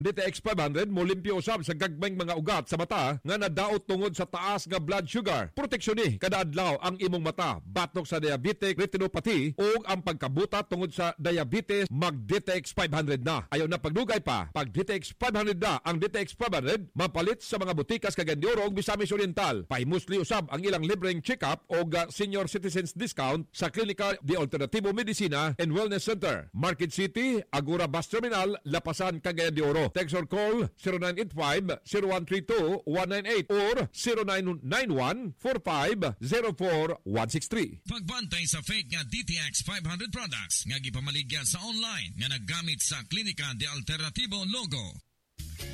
DTX 500 mo limpyo usab sa gagmayng mga ugat sa mata nga nadaot tungod sa taas nga blood sugar. Proteksyon ni kada adlaw ang imong mata batok sa diabetic retinopathy o ang pagkabuta tungod sa diabetes. Mag DTX 500 na. Ayaw na pagdugay pa. Pag DTX 500 na ang DTX 500 mapalit sa mga butikas Cagayan ug Misamis Oriental. Pahimusli usab ang ilang libreng check-up o senior citizens discount sa Klinika de Alternativo Medicina and Wellness Center, Market City, Agora Bus Terminal, Lapasan, Cagayan de Oro. Text or call 0985-0132-198 or 0991-4504-163. Pagbantay sa fake nga DTX 500 products nga gipamaligya sa online nga naggamit sa Klinika de Alternativo logo.